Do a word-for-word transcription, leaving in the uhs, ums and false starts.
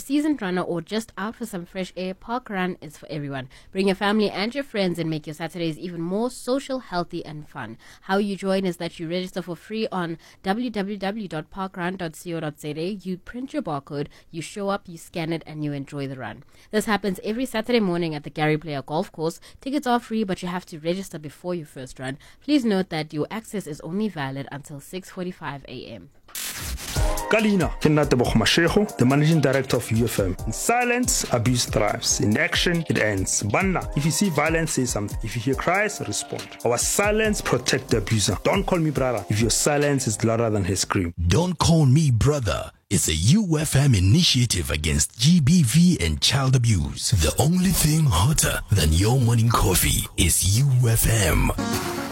seasoned runner or just out for some fresh air, Park Run is for everyone. Bring your family and your friends and make your Saturdays even more social, healthy, and fun. How you join is that you register for free on w w w dot park run dot co dot z a. You print your barcode, you show up, you scan it, and you enjoy the run. This happens every Saturday morning at the Gary Player Golf Course. Tickets are free, but you have to register before your first run. Please note that your access is only valid until six forty-five a.m. Kalina, Kenatebo Mashego, the managing director of U F M. In silence, abuse thrives. In action, it ends. Banna, if you see violence, say something. If you hear cries, respond. Our silence protect the abuser. Don't call me brother if your silence is louder than his scream. Don't Call Me Brother is a U F M initiative against G B V and child abuse. The only thing hotter than your morning coffee is U F M.